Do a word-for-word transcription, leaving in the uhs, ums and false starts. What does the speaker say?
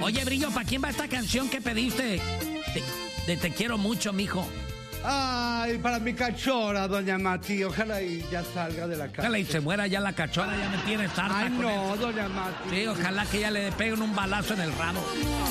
Oye, Brillo, ¿para quién va esta canción que pediste? De, de Te quiero mucho, mijo. Ay, para mi cachorra, doña Mati. Ojalá y ya salga de la casa. Ojalá y se muera ya la cachorra, ya me tiene harta. Ay, con no, eso. doña Mati. Sí, ojalá que ya le peguen un balazo en el rabo.